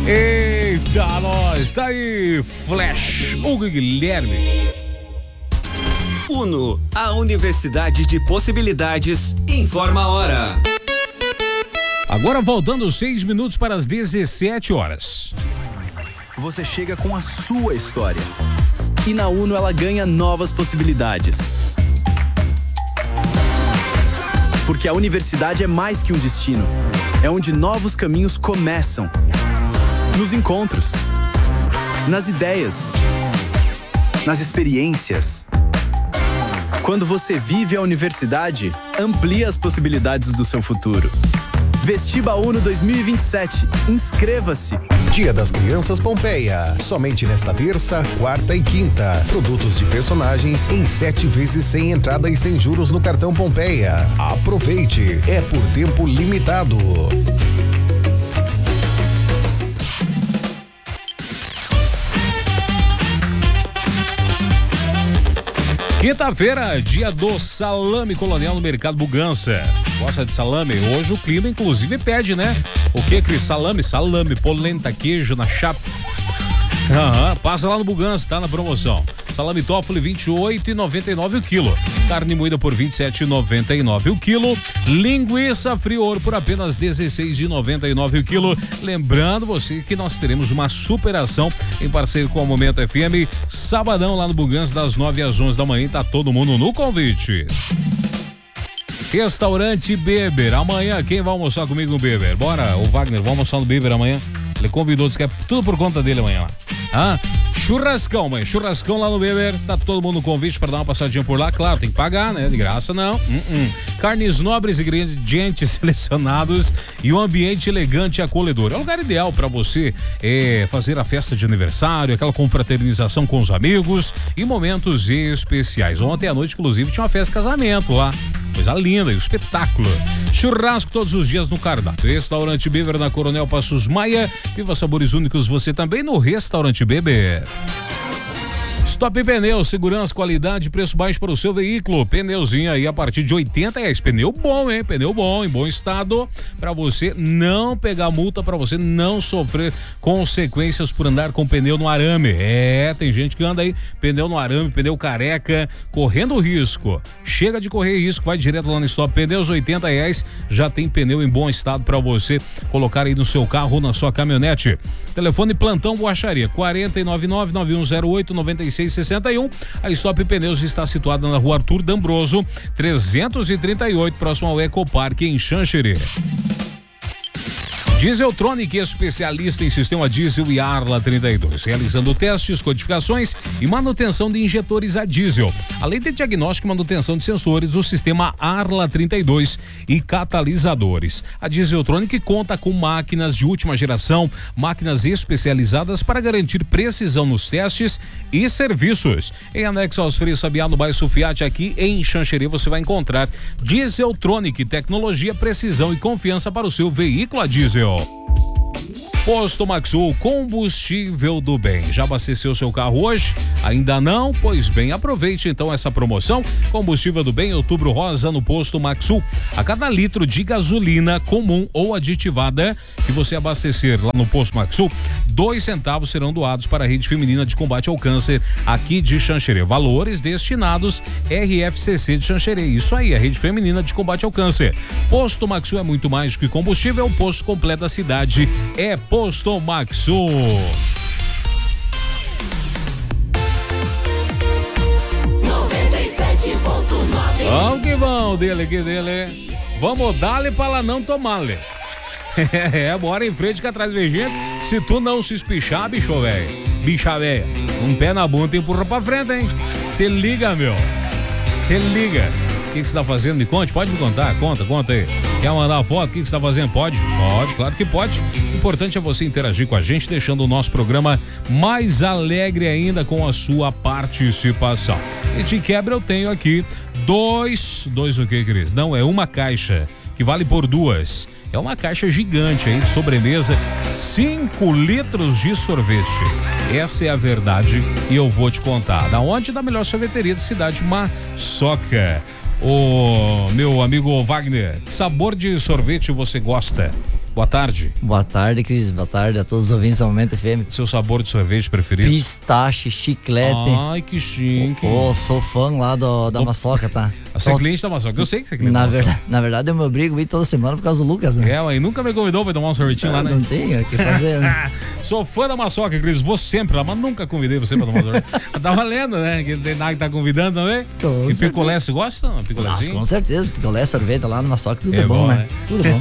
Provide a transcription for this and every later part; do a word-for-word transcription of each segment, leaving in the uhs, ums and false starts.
Eita, nós, tá aí, Flash, Hugo e Guilherme. Uno, a Universidade de Possibilidades, informa a hora. Agora voltando seis minutos para as dezessete horas. Você chega com a sua história. E na Uno ela ganha novas possibilidades. Porque a universidade é mais que um destino. É onde novos caminhos começam. Nos encontros. Nas ideias. Nas experiências. Quando você vive a universidade, amplia as possibilidades do seu futuro. Vestiba Uno dois mil e vinte e sete. Inscreva-se. Dia das Crianças Pompeia. Somente nesta terça, quarta e quinta. Produtos de personagens em sete vezes sem entrada e sem juros no cartão Pompeia. Aproveite. É por tempo limitado. Quinta-feira, dia do salame colonial no Mercado Bugança. Gosta de salame? Hoje o clima, inclusive, pede, né? O que, Cris? Salame, salame, polenta, queijo na chapa. Aham, passa lá no Bugança, tá na promoção. Salame Toffoli, vinte e oito reais e noventa e nove centavos o quilo. Carne moída por vinte e sete reais e noventa e nove centavos o quilo. Linguiça Frior por apenas dezesseis reais e noventa e nove centavos o quilo. Lembrando você que nós teremos uma superação em parceria com o Momento F M, sabadão lá no Bugança, das nove às onze da manhã. Tá todo mundo no convite. Restaurante Beber. Amanhã, quem vai almoçar comigo no Beber? Bora, o Wagner, vamos almoçar no Beber amanhã? Ele convidou, disse que é tudo por conta dele amanhã lá. Ah, churrascão, mãe. Churrascão lá no Beber. Tá todo mundo no convite para dar uma passadinha por lá. Claro, tem que pagar, né? De graça, não. Uh -uh. Carnes nobres, ingredientes selecionados e um ambiente elegante e acolhedor. É o lugar ideal para você é, fazer a festa de aniversário, aquela confraternização com os amigos e momentos especiais. Ontem à noite, inclusive, tinha uma festa de casamento lá. Coisa linda e o espetáculo. Churrasco todos os dias no cardápio. Restaurante Beber na Coronel Passos Maia. Viva sabores únicos você também no Restaurante Beber. Stop Pneus, segurança, qualidade, preço baixo para o seu veículo. Pneuzinho aí a partir de oitenta reais. Pneu bom, hein? Pneu bom, em bom estado, para você não pegar multa, para você não sofrer consequências por andar com pneu no arame. É, tem gente que anda aí, pneu no arame, pneu careca, correndo risco. Chega de correr risco, vai direto lá no Stop Pneus, oitenta reais, já tem pneu em bom estado para você colocar aí no seu carro ou na sua caminhonete. Telefone Plantão Borracharia, quatro nove nove, nove um zero oito, nove seis sessenta e um. A Stop Pneus está situada na rua Arthur D'Ambroso, trezentos e trinta e oito, próximo ao Ecoparque, em Xanxerê. Dieseltronic, especialista em sistema diesel e Arla trinta e dois, realizando testes, codificações e manutenção de injetores a diesel, além de diagnóstico e manutenção de sensores, o sistema Arla trinta e dois e catalisadores. A Dieseltronic conta com máquinas de última geração, máquinas especializadas para garantir precisão nos testes e serviços. Em anexo aos freios Sabiá, no bairro Sufiate, aqui em Xanxerê, você vai encontrar Dieseltronic, tecnologia, precisão e confiança para o seu veículo a diesel. Posto Maxul, combustível do bem. Já abasteceu seu carro hoje? Ainda não? Pois bem, aproveite então essa promoção. Combustível do bem, outubro rosa no Posto Maxul. A cada litro de gasolina comum ou aditivada que você abastecer lá no Posto Maxul, dois centavos serão doados para a Rede Feminina de Combate ao Câncer aqui de Xanxerê. Valores destinados R F C C de Xanxerê. Isso aí, a Rede Feminina de Combate ao Câncer. Posto Maxul é muito mais do que combustível, o posto completo da cidade é Posto Maxul. noventa e sete ponto nove. Vamos que vamos, dele aqui dele. Vamos dar-lhe para ela não tomar-lhe. É, bora em frente que atrás vem gente. Se tu não se espichar, bicho velho, bicha velha, um pé na bunda e empurra pra frente, hein? Te liga, meu. Te liga. O que, que você tá fazendo? Me conte, pode me contar, conta, conta aí. Quer mandar foto? O que, que você tá fazendo? Pode? Pode, claro que pode. O importante é você interagir com a gente, deixando o nosso programa mais alegre ainda com a sua participação. E de quebra eu tenho aqui dois, dois o que, Cris? Não, é uma caixa, que vale por duas. É uma caixa gigante aí de sobremesa, cinco litros de sorvete. Essa é a verdade e eu vou te contar. Da onde? Da melhor sorveteria da cidade, Maçoca. Ô, meu amigo Wagner, que sabor de sorvete você gosta? Boa tarde. Boa tarde, Cris. Boa tarde a todos os ouvintes da Momento F M. Seu sabor de sorvete preferido? Pistache, chiclete. Ai, que chique. Pô, sou fã lá do, da Ô, Maçoca, tá? Você é cliente da Maçoca, eu sei que você é cliente na da Maçoca. verdade, na verdade, eu me obrigo a ir toda semana por causa do Lucas, né? É, mas nunca me convidou pra tomar um sorvetinho lá, né? Não tenho o que fazer, né? Sou fã da Maçoca, Cris, vou sempre lá, mas nunca convidei você pra tomar um sorvete. Tá valendo, né? Que não tem nada que tá convidando também. Com E certeza. picolé, você gosta? Nossa, Picolézinho? com certeza. Picolé, sorvete lá no Maçoca, tudo é, É bom, bom, né? né? Tudo bom.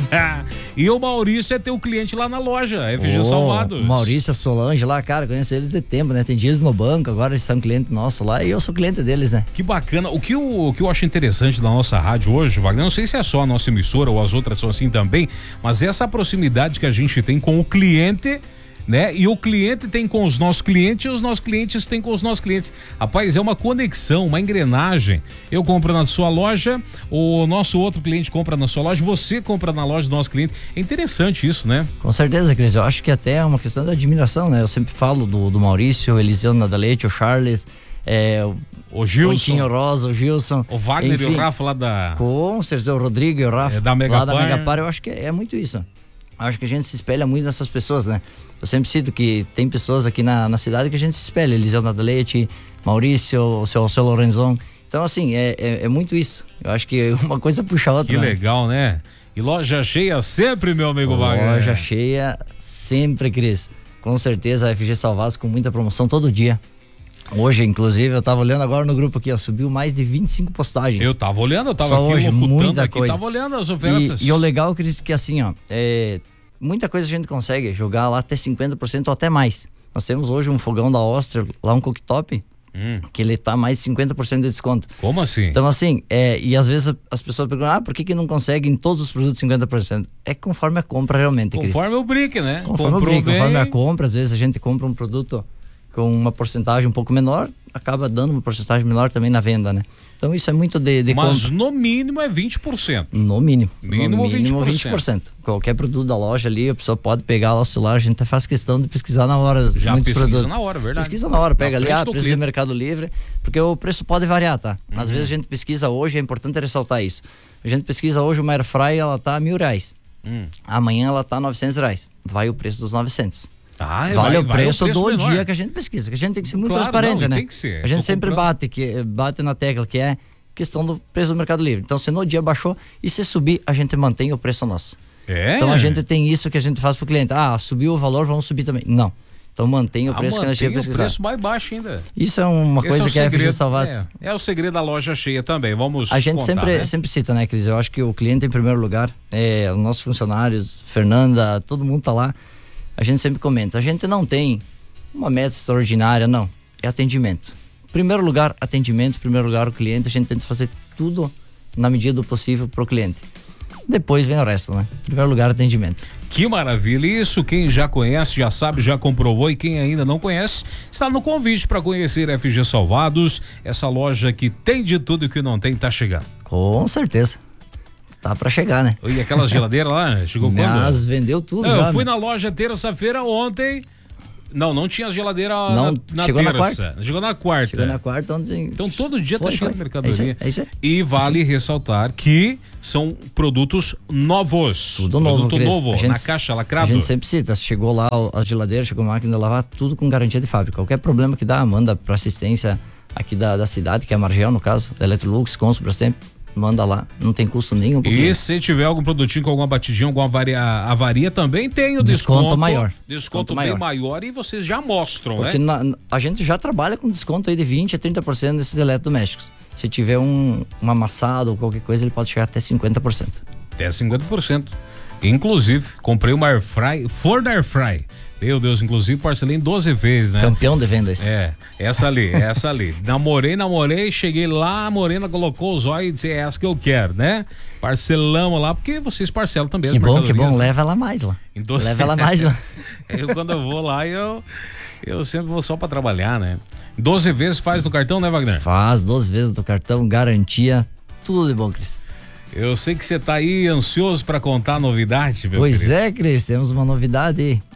E o Maurício é teu cliente lá na loja, F G Ô, Salvados. o Maurício, a Solange lá, cara, conheço eles há tempo, né? Tem dias no banco, agora eles são cliente nosso lá e eu sou cliente deles, né? Que bacana. O que, eu, o que eu acho interessante da nossa rádio hoje, Wagner, não sei se é só a nossa emissora ou as outras são assim também, mas essa proximidade que a gente tem com o cliente, né? E o cliente tem com os nossos clientes e os nossos clientes têm com os nossos clientes. Rapaz, é uma conexão, uma engrenagem. Eu compro na sua loja, o nosso outro cliente compra na sua loja, você compra na loja do nosso cliente. É interessante isso, né? Com certeza, Cris. Eu acho que até é uma questão de admiração, né? Eu sempre falo do, do Maurício, o Eliseu Nadalete, o Charles, é, O Gilson, Pontinho Rosa, o Gilson. o Wagner enfim, e o Rafa lá da... Com certeza, o Rodrigo e o Rafa É, da lá Megapar. da Megapar. Eu acho que é, é muito isso. Eu acho que a gente se espelha muito nessas pessoas, né? Eu sempre cito que tem pessoas aqui na, na cidade que a gente se espelha. Eliseu Nadalete, Maurício, o seu, o seu Lorenzon. Então, assim, é, é, é muito isso. Eu acho que uma coisa puxa a outra. Que né? legal, né? E loja cheia sempre, meu amigo Wagner. Loja cheia sempre, Cris. Com certeza a F G Salvados com muita promoção todo dia. Hoje, inclusive, eu tava olhando agora no grupo aqui, ó, subiu mais de vinte e cinco postagens. Eu tava olhando, eu tava Só aqui hoje, locutando muita aqui, coisa. tava olhando as ofertas. E, e o legal, Cris, que assim, ó, é, muita coisa a gente consegue jogar lá até cinquenta por cento ou até mais. Nós temos hoje um fogão da Ostra, lá um cooktop, Hum. que ele tá mais de cinquenta por cento de desconto. Como assim? Então, assim, é, e às vezes as pessoas perguntam, ah, por que que não consegue em todos os produtos cinquenta por cento? É conforme a compra realmente, Cris. Conforme o brick, né? Conforme, Comprou o brick, bem. conforme a compra, às vezes a gente compra um produto com uma porcentagem um pouco menor, acaba dando uma porcentagem menor também na venda, né? Então isso é muito de, de Mas compra. no mínimo é vinte por cento. No mínimo. Mínimo no mínimo vinte vinte por por cento. Qualquer produto da loja ali, a pessoa pode pegar lá o celular, a gente até faz questão de pesquisar na hora. Já muitos pesquisa produtos. na hora, verdade. Pesquisa na hora, pega Na ali, frente ah, do preço cliente. do Mercado Livre, porque o preço pode variar, tá? Uhum. Às vezes a gente pesquisa hoje, é importante ressaltar isso. A gente pesquisa hoje, uma Airfryer, ela tá mil reais. Hum. Amanhã ela tá novecentos reais. Vai o preço dos novecentos. Ah, Vale vai- o vai preço, do menor. dia que a gente pesquisa, que a gente tem que ser muito Claro, transparente, não, né? tem que ser. A gente Tô sempre comprando. bate, que, bate na tecla que é questão do preço do Mercado Livre. Então, se no dia baixou e se subir, a gente mantém o preço nosso. É? Então, a gente tem isso que a gente faz pro cliente. Ah, subiu o valor, vamos subir também. Não. Então, mantém o Ah, preço que a gente mantém vai o pesquisar. preço mais baixo ainda. Isso é uma Esse coisa é o que a F G segredo, Salvados... É, é o segredo da loja cheia também, vamos A gente contar, sempre, né? sempre cita, né, Cris? Eu acho que o cliente em primeiro lugar, é, os nossos funcionários, Fernanda, todo mundo tá lá. A gente sempre comenta, a gente não tem uma meta extraordinária, não. É atendimento. Primeiro lugar, atendimento. Primeiro lugar, o cliente. A gente tenta fazer tudo na medida do possível pro cliente. Depois vem o resto, né? Primeiro lugar, atendimento. Que maravilha, isso quem já conhece, já sabe, já comprovou, e quem ainda não conhece, está no convite para conhecer F G Salvados, essa loja que tem de tudo e que não tem, tá chegando. Com certeza. Tá pra chegar, né? E aquela geladeira lá, chegou quando? Mas vendeu tudo. Não, já, eu fui né? na loja terça-feira ontem, não, não tinha geladeira Não, na, na chegou na terça, quarta. chegou na quarta. Chegou na quarta, ontem. Então todo dia Foi, tá chegando foi. mercadoria. É isso aí, é isso aí. E vale ressaltar que são produtos novos. Tudo novo, Produto Cris. novo, A gente- na caixa, lacrado. A gente sempre cita, chegou lá a geladeira, chegou a máquina de lavar, tudo com garantia de fábrica. Qualquer problema que dá, manda pra assistência aqui da, da cidade, que é a Margel, no caso, da Electrolux, Consul, Brastemp, manda lá, não tem custo nenhum. pro E cliente. se tiver algum produtinho com alguma batidinha, alguma avaria, avaria também tem o Desconto desconto. maior. Desconto, Desconto bem maior. maior e vocês já mostram, Porque né? na- a gente já trabalha com desconto aí de vinte a trinta por cento desses eletrodomésticos. Se tiver um, um amassado ou qualquer coisa, ele pode chegar até cinquenta por cento. Até cinquenta por cento. Inclusive, comprei uma Airfry, forno Airfry. Meu Deus, inclusive parcelei em doze vezes, né? Campeão de vendas. É, essa ali, essa ali. Namorei, namorei, cheguei lá, a morena colocou os olhos e disse, é essa que eu quero, né? Parcelamos lá, porque vocês parcelam também Que as bom, que mercadorias, bom, né? leva ela mais lá. Em doze Leva ela mais lá. Eu, quando eu vou lá, eu, eu sempre vou só pra trabalhar, né? doze vezes faz no cartão, né, Wagner? Faz duas vezes do cartão, garantia, tudo de bom, Cris. Eu sei que você tá aí ansioso pra contar a novidade, meu Pois querido. é, Cris, temos uma novidade aí.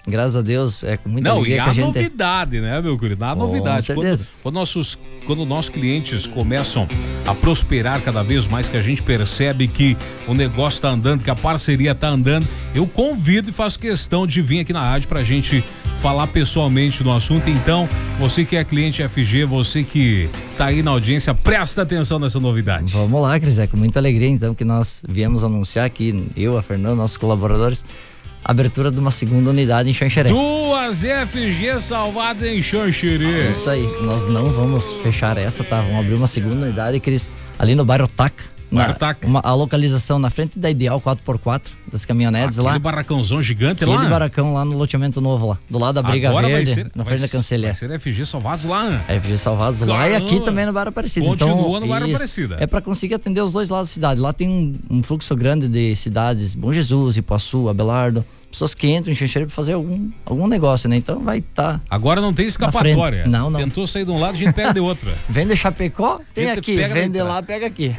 graças a Deus, é com muita Não, alegria e que a a gente... novidade, né, meu querido? A Com novidade. certeza. Quando, quando, nossos, quando nossos clientes começam a prosperar cada vez mais, que a gente percebe que o negócio tá andando, que a parceria tá andando, eu convido e faço questão de vir aqui na rádio pra gente falar pessoalmente no assunto. Então, você que é cliente F G, você que tá aí na audiência, presta atenção nessa novidade. Vamos lá, Cris, é com muita alegria então que nós viemos anunciar aqui, eu, a Fernanda, nossos colaboradores, a abertura de uma segunda unidade em Xanxerê. Duas F G salvadas em Xanxerê. Isso aí, nós não vamos fechar essa, tá? Vamos abrir uma segunda unidade, Cris, ali no bairro Taca. Na, uma, a localização na frente da Ideal quatro por quatro, das caminhonetes. Aquele lá. Aquele barracãozão gigante Aquele lá. Aquele barracão lá no loteamento novo lá, do lado da Briga Agora Verde, ser, na frente vai, da Canceler. Vai ser F G salvados lá, né? F G salvados Caramba. lá e aqui também no bairro Aparecida. Continua então, no bairro Aparecida. É para conseguir atender os dois lados da cidade. Lá tem um, um fluxo grande de cidades, Bom Jesus, Ipuaçu, Abelardo, pessoas que entram em Xanxerê para fazer algum, algum negócio, né? Então vai estar. Tá Agora não tem escapatória. Não, não. Tentou sair de um lado, a gente pega de outro. Vende Chapecó, tem aqui. Vende lá, pega aqui.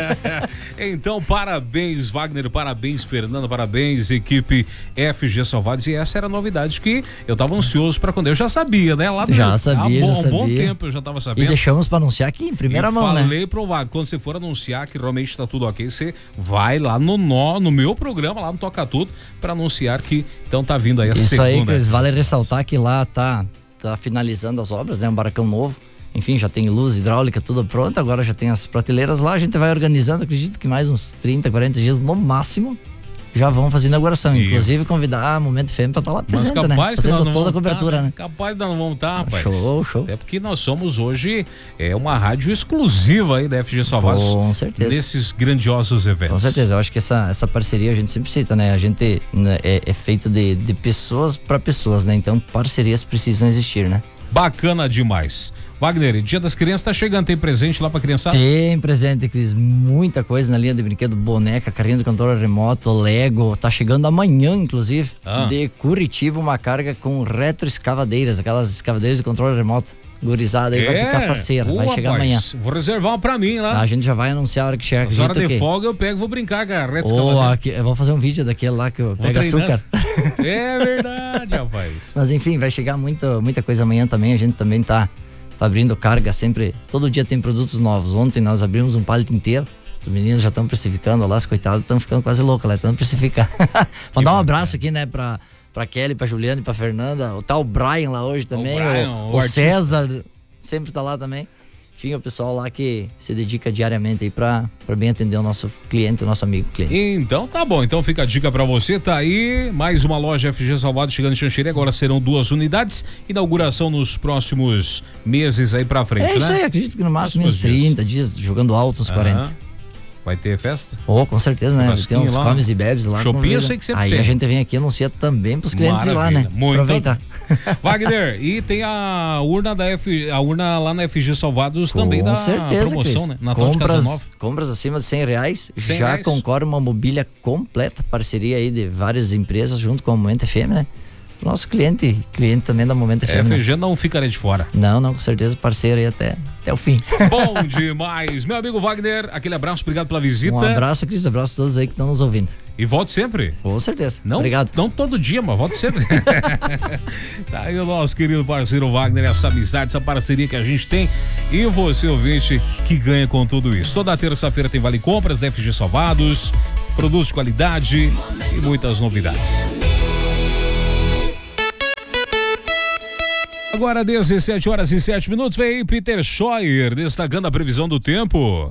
Então, parabéns, Wagner, parabéns, Fernanda, parabéns, equipe F G Salvados. E essa era a novidade que eu tava ansioso para quando eu já sabia, né? Lá já sabia, há já um sabia. bom tempo eu já tava sabendo. E deixamos para anunciar aqui em primeira e mão, falei né? Falei pro Wagner, quando você for anunciar que realmente tá tudo ok, você vai lá no, no, no meu programa, lá no Toca Tudo, para anunciar que então tá vindo aí a Isso segunda. Isso aí, Cris, vale ressaltar que lá tá, tá finalizando as obras, né? Um barracão novo. Enfim, já tem luz hidráulica, tudo pronto. Agora já tem as prateleiras lá. A gente vai organizando, acredito que mais uns trinta, quarenta dias no máximo já vão fazer inauguração. E... Inclusive convidar a Momento F M pra estar lá presente, Mas capaz né? Fazendo toda a tá, cobertura, né? Capaz de nós não vamos estar, rapaz. Show, show. É porque nós somos hoje é uma rádio exclusiva aí da F G Salvados. Com certeza. Nesses grandiosos eventos. Com certeza. Eu acho que essa, essa parceria a gente sempre cita, né? A gente né, é, é feito de, de pessoas para pessoas, né? Então parcerias precisam existir, né? Bacana demais. Wagner, Dia das Crianças tá chegando, tem presente lá pra criançada? Tem presente, Cris, muita coisa na linha de brinquedo, boneca, carrinho de controle remoto, Lego, tá chegando amanhã, inclusive, ah. de Curitiba, uma carga com retroescavadeiras, aquelas escavadeiras de controle remoto. Gurizada aí é, vai ficar faceira, vai chegar rapaz, amanhã. Vou reservar uma pra mim lá. A gente já vai anunciar a hora que chegar. As horas de que... folga eu pego e vou brincar, cara. Oh, aqui, eu vou fazer um vídeo daquele lá que eu pego açúcar. É verdade, rapaz. Mas enfim, vai chegar muita, muita coisa amanhã também. A gente também tá, tá abrindo carga sempre. Todo dia tem produtos novos. Ontem nós abrimos um pallet inteiro. Os meninos já estão precificando lá, os coitados estão ficando quase loucos lá, estão precificando. Mandar um abraço aqui, né, pra, pra Kelly, pra Juliana e pra Fernanda. O tal Brian lá hoje também. O, Brian, o, o, o César sempre tá lá também. Enfim, o pessoal lá que se dedica diariamente aí pra, pra bem atender o nosso cliente, o nosso amigo cliente. Então tá bom, então fica a dica pra você, tá aí, mais uma loja F G Salvados chegando em Xanxerê, agora serão duas unidades, inauguração nos próximos meses aí pra frente, é, né? É isso aí, acredito que no máximo uns trinta dias, jogando alto uns quarenta. Vai ter festa? Oh, com certeza, né? Tem uns lá, comes e bebes lá. Shopping eu sei que você Aí tem. A gente vem aqui e anuncia também pros clientes ir lá, né? Muito. Aproveitar. Wagner, e tem a urna da F, a urna lá na F G Salvados com também da certeza, promoção, Cris. né? Natal compras, de Casa Nova. Compras acima de cem reais, cem já reais. concorre uma mobília completa, parceria aí de várias empresas junto com a Momento F M, né? Nosso cliente, cliente também da Momento F M. F G né? Não ficaria de fora. Não, não, com certeza parceiro aí até, até o fim. Bom demais. Meu amigo Wagner, aquele abraço, obrigado pela visita. Um abraço, Cris, abraço a todos aí que estão nos ouvindo. E volte sempre. Com certeza. Não, obrigado. Não todo dia, mas volte sempre. Tá aí o nosso querido parceiro Wagner, essa amizade, essa parceria que a gente tem. E você, ouvinte, que ganha com tudo isso. Toda terça-feira tem Vale Compras da F G Salvados, produtos de qualidade e muitas novidades. Agora dezessete horas e sete minutos, vem aí Peter Scheuer destacando a previsão do tempo.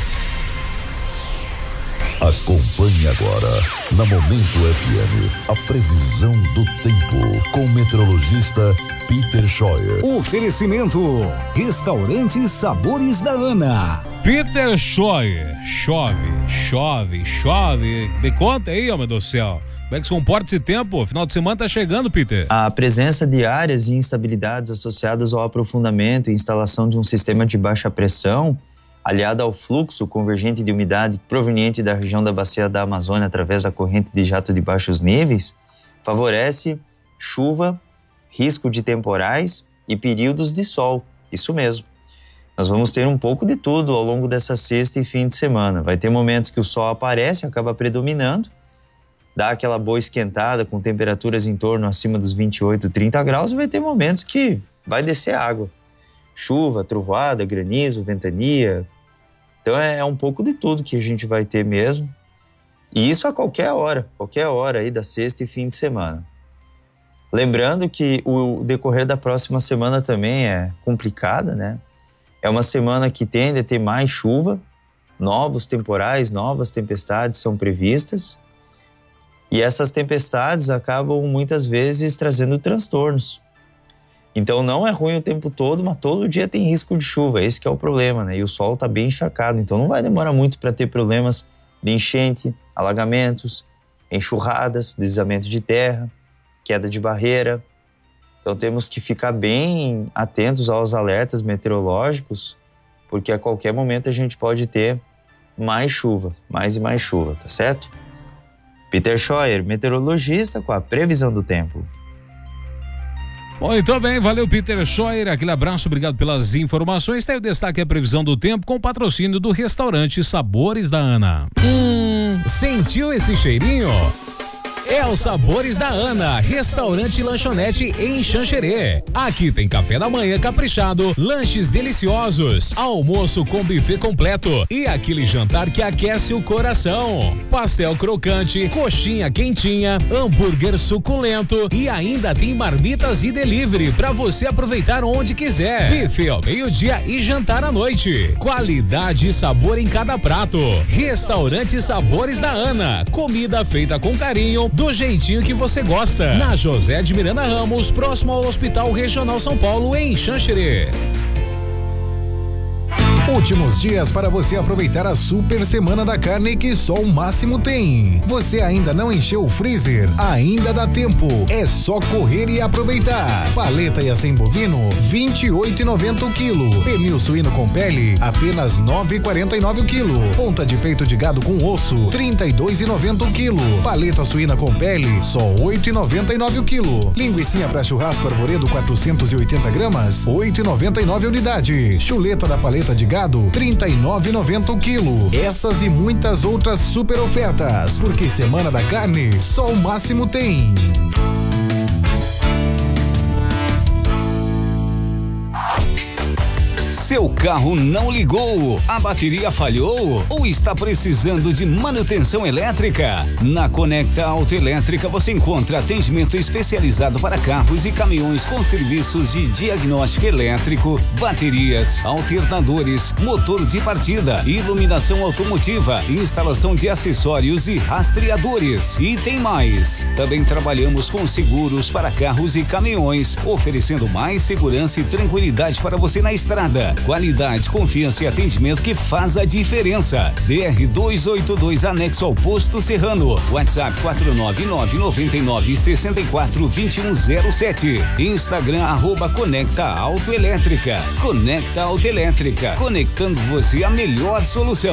Acompanhe agora, na Momento F M, a previsão do tempo, com o meteorologista Peter Scheuer. Oferecimento, Restaurante Sabores da Ana. Peter Scheuer, chove, chove, chove. Me conta aí, homem do céu. Como é que se comporta esse tempo? Final de semana tá chegando, Peter. A presença de áreas e instabilidades associadas ao aprofundamento e instalação de um sistema de baixa pressão, aliada ao fluxo convergente de umidade proveniente da região da bacia da Amazônia através da corrente de jato de baixos níveis, favorece chuva, risco de temporais e períodos de sol. Isso mesmo. Nós vamos ter um pouco de tudo ao longo dessa sexta e fim de semana. Vai ter momentos que o sol aparece, acaba predominando, dá aquela boa esquentada com temperaturas em torno acima dos vinte e oito, trinta graus, e vai ter momentos que vai descer água. Chuva, trovoada, granizo, ventania. Então é, é um pouco de tudo que a gente vai ter mesmo. E isso a qualquer hora, qualquer hora aí da sexta e fim de semana. Lembrando que o decorrer da próxima semana também é complicada, né? É uma semana que tende a ter mais chuva, novos temporais, novas tempestades são previstas. E essas tempestades acabam muitas vezes trazendo transtornos. Então não é ruim o tempo todo, mas todo dia tem risco de chuva, esse que é o problema, né? E o solo está bem encharcado, então não vai demorar muito para ter problemas de enchente, alagamentos, enxurradas, deslizamento de terra, queda de barreira. Então temos que ficar bem atentos aos alertas meteorológicos, porque a qualquer momento a gente pode ter mais chuva, mais e mais chuva, tá certo? Peter Scheuer, meteorologista, com a previsão do tempo. Muito bem, valeu Peter Scheuer, aquele abraço, obrigado pelas informações. Tem o destaque, a previsão do tempo com o patrocínio do restaurante Sabores da Ana. Hum, sentiu esse cheirinho? É os Sabores da Ana, restaurante e lanchonete em Xanxerê. Aqui tem café da manhã caprichado, lanches deliciosos, almoço com buffet completo e aquele jantar que aquece o coração. Pastel crocante, coxinha quentinha, hambúrguer suculento e ainda tem marmitas e delivery para você aproveitar onde quiser. Buffet ao meio-dia e jantar à noite. Qualidade e sabor em cada prato. Restaurante Sabores da Ana, comida feita com carinho, do jeitinho que você gosta. Na José de Miranda Ramos, próximo ao Hospital Regional São Paulo, em Xanxerê. Últimos dias para você aproveitar a super semana da carne que só o Máximo tem. Você ainda não encheu o freezer? Ainda dá tempo. É só correr e aproveitar. Paleta e acém bovino, vinte e oito reais e noventa centavos o quilo. Pernil suíno com pele, apenas nove reais e quarenta e nove centavos o quilo. Ponta de peito de gado com osso, trinta e dois reais e noventa centavos o quilo. Paleta suína com pele, só oito reais e noventa e nove centavos o quilo. Linguicinha para churrasco Arvoredo, quatrocentos e oitenta gramas, oito reais e noventa e nove centavos a unidade. Chuleta da paleta de gado, trinta e nove reais e noventa centavos o quilo. Essas e muitas outras super ofertas, porque Semana da Carne só o Máximo tem. Seu carro não ligou, a bateria falhou ou está precisando de manutenção elétrica? Na Conecta Autoelétrica você encontra atendimento especializado para carros e caminhões com serviços de diagnóstico elétrico, baterias, alternadores, motor de partida, iluminação automotiva, instalação de acessórios e rastreadores. E tem mais. Também trabalhamos com seguros para carros e caminhões, oferecendo mais segurança e tranquilidade para você na estrada. Qualidade, confiança e atendimento que faz a diferença. D R duzentos e oitenta e dois, anexo ao Posto Serrano. WhatsApp quatro nove nove, nove nove, seis quatro, dois um zero sete. Instagram arroba Conecta Autoelétrica. Conecta Autoelétrica, conectando você à melhor solução.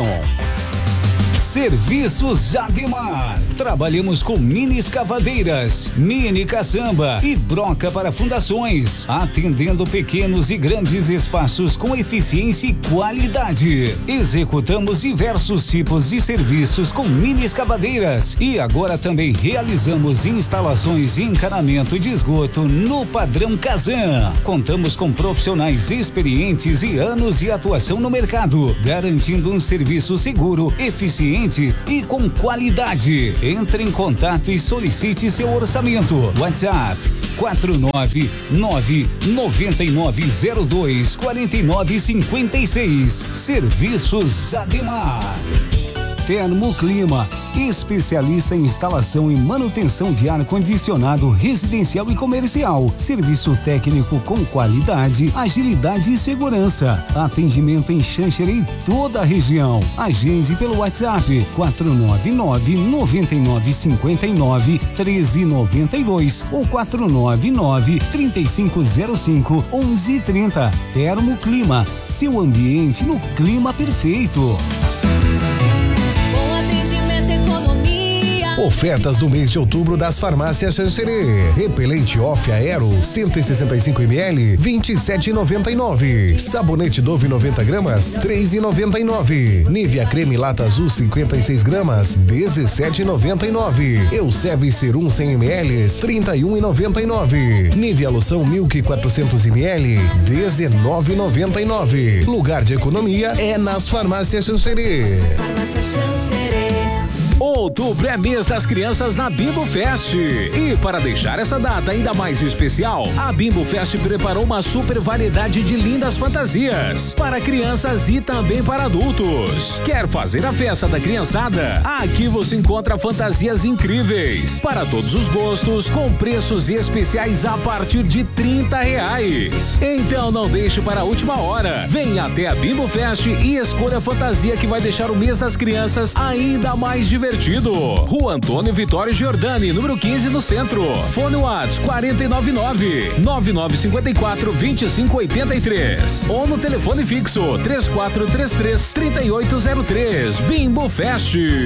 Serviços Ademar. Trabalhamos com mini escavadeiras, mini caçamba e broca para fundações, atendendo pequenos e grandes espaços com eficiência e qualidade. Executamos diversos tipos de serviços com mini escavadeiras e agora também realizamos instalações e encanamento de esgoto no padrão Kazan. Contamos com profissionais experientes e anos de atuação no mercado, garantindo um serviço seguro, eficiente e com qualidade. Entre em contato e solicite seu orçamento. WhatsApp quatro nove nove, nove nove zero dois, quatro nove cinco seis. Serviços Ademar. Termoclima, especialista em instalação e manutenção de ar-condicionado residencial e comercial. Serviço técnico com qualidade, agilidade e segurança. Atendimento em Xanxerê e toda a região. Agende pelo WhatsApp quatro nove nove, nove nove cinco nove, um três nove dois ou quatro nove nove, três cinco zero cinco, onze trinta. Termoclima, seu ambiente no clima perfeito. Economia, Ofertas do mês de outubro das farmácias Xanxerê. Repelente Off Aero cento e sessenta e cinco mililitros, vinte e sete reais e noventa e nove centavos. Sabonete Dove noventa gramas, três reais e noventa e nove centavos. Nivea Creme Lata Azul cinquenta e seis gramas, dezessete reais e noventa e nove centavos. Euseb Serum cem mililitros, trinta e um reais e noventa e nove centavos. Nivea Loção Milk quatrocentos mililitros, dezenove reais e noventa e nove centavos. Lugar de economia é nas farmácias Xanxerê. Farmácia Xanxerê. Outubro é mês das crianças na Bimbo Fest. E para deixar essa data ainda mais especial, a Bimbo Fest preparou uma super variedade de lindas fantasias para crianças e também para adultos. Quer fazer a festa da criançada? Aqui você encontra fantasias incríveis para todos os gostos, com preços especiais a partir de trinta reais. Então não deixe para a última hora. Venha até a Bimbo Fest e escolha a fantasia que vai deixar o mês das crianças ainda mais divertido. Rua Antônio Vitório Giordani, número quinze, no centro. Fone WhatsApp quatro nove nove, nove nove cinco quatro, dois cinco oito três ou no telefone fixo três quatro três três, três oito zero três. Bimbo Fest.